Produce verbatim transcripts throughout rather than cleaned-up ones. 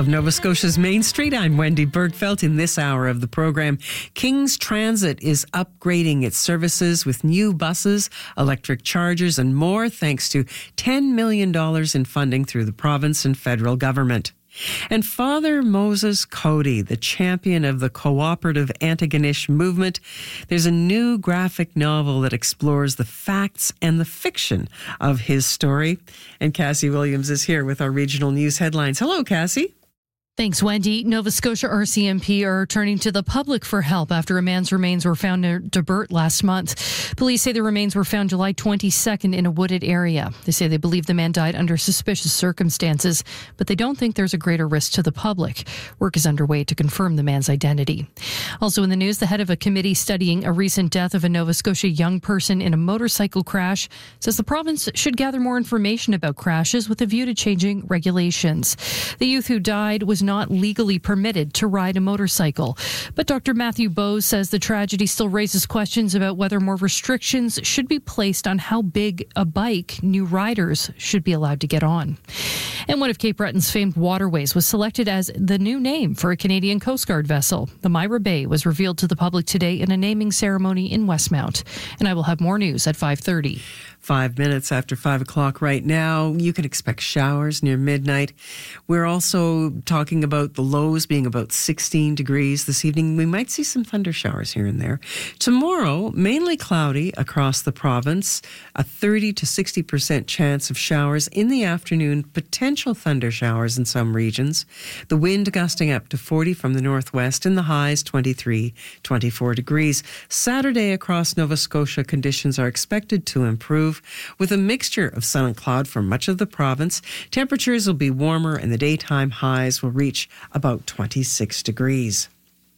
of Nova Scotia's Main Street. I'm Wendy Bergfeld. In this hour of the program, King's Transit is upgrading its services with new buses, electric chargers, and more, thanks to ten million dollars in funding through the province and federal government. And Father Moses Coady, the champion of the cooperative Antigonish movement, there's a new graphic novel that explores the facts and the fiction of his story. And Cassie Williams is here with our regional news headlines. Hello, Cassie. Thanks, Wendy. Nova Scotia R C M P are turning to the public for help after a man's remains were found near Debert last month. Police say the remains were found July twenty-second in a wooded area. They say they believe the man died under suspicious circumstances, but they don't think there's a greater risk to the public. Work is underway to confirm the man's identity. Also in the news, the head of a committee studying a recent death of a Nova Scotia young person in a motorcycle crash says the province should gather more information about crashes with a view to changing regulations. The youth who died was not legally permitted to ride a motorcycle. But Doctor Matthew Bowes says the tragedy still raises questions about whether more restrictions should be placed on how big a bike new riders should be allowed to get on. And one of Cape Breton's famed waterways was selected as the new name for a Canadian Coast Guard vessel. The Myra Bay was revealed to the public today in a naming ceremony in Westmount. And I will have more news at five thirty. Five minutes after five o'clock right now. You can expect showers near midnight. We're also talking about the lows being about sixteen degrees this evening. We might see some thunder showers here and there. Tomorrow, mainly cloudy across the province. A thirty to sixty percent chance of showers in the afternoon. Potential thunder showers in some regions. The wind gusting up to forty from the northwest, and the highs twenty-three, twenty-four degrees. Saturday across Nova Scotia, conditions are expected to improve with a mixture of sun and cloud for much of the province. Temperatures will be warmer and the daytime highs will reach about twenty-six degrees.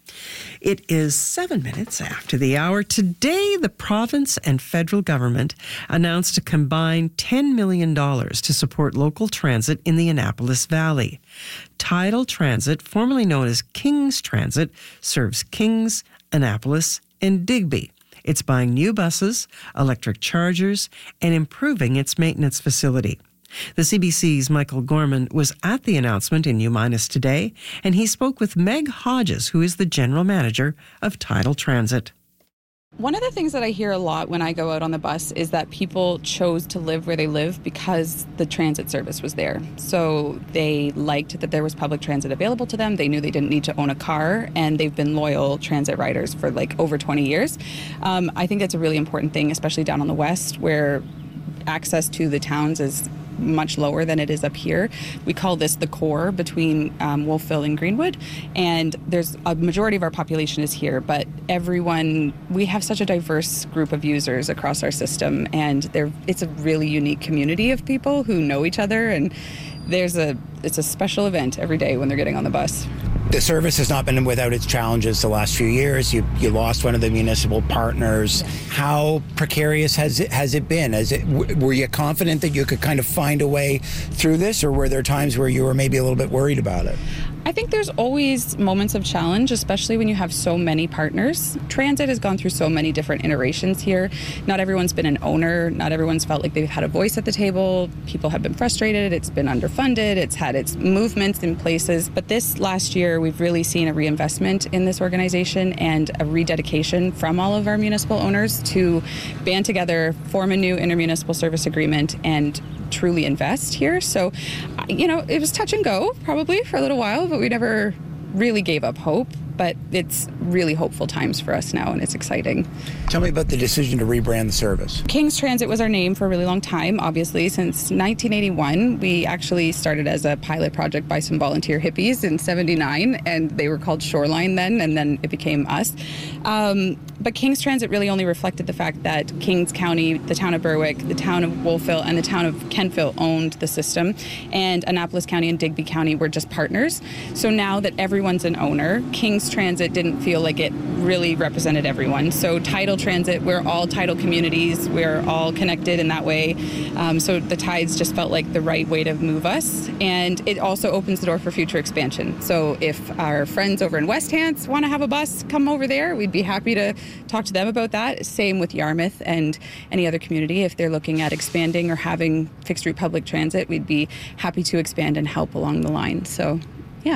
It is seven minutes after the hour. Today, the province and federal government announced a combined ten million dollars to support local transit in the Annapolis Valley. Tidal Transit, formerly known as King's Transit, serves Kings, Annapolis, and Digby. It's buying new buses, electric chargers, and improving its maintenance facility. The C B C's Michael Gorman was at the announcement in U-Minus today, and he spoke with Meg Hodges, who is the general manager of Tidal Transit. One of the things that I hear a lot when I go out on the bus is that people chose to live where they live because the transit service was there. So they liked that there was public transit available to them. They knew they didn't need to own a car, and they've been loyal transit riders for like over twenty years. Um, I think that's a really important thing, especially down on the west where access to the towns is much lower than it is up here. We call this the core between um, Wolfville and Greenwood, and there's a majority of our population is here, but everyone, we have such a diverse group of users across our system, and there it's a really unique community of people who know each other, and there's a it's a special event every day when they're getting on the bus. The service has not been without its challenges the last few years. You you lost one of the municipal partners. Yeah. How precarious has it has it been? Has it were you confident that you could kind of find a way through this, or were there times where you were maybe a little bit worried about it? I think there's always moments of challenge, especially when you have so many partners. Transit has gone through so many different iterations here. Not everyone's been an owner. Not everyone's felt like they've had a voice at the table. People have been frustrated. It's been underfunded. It's had its movements in places. But this last year, we've really seen a reinvestment in this organization and a rededication from all of our municipal owners to band together, form a new intermunicipal service agreement, and truly invest here. So, you know, it was touch and go probably for a little while, but we never really gave up hope. But it's really hopeful times for us now, and it's exciting. Tell me about the decision to rebrand the service. King's Transit was our name for a really long time, obviously. Since nineteen eighty-one, we actually started as a pilot project by some volunteer hippies in seventy-nine, and they were called Shoreline then, and then it became us. Um, but King's Transit really only reflected the fact that Kings County, the town of Berwick, the town of Wolfville, and the town of Kentville owned the system, and Annapolis County and Digby County were just partners. So now that everyone's an owner, King's Transit didn't feel like it really represented everyone. So Tidal Transit, we're all tidal communities. We're all connected in that way. Um, so the tides just felt like the right way to move us. And it also opens the door for future expansion. So if our friends over in West Hants want to have a bus come over there, we'd be happy to talk to them about that. Same with Yarmouth and any other community. If they're looking at expanding or having fixed route public transit, we'd be happy to expand and help along the line. So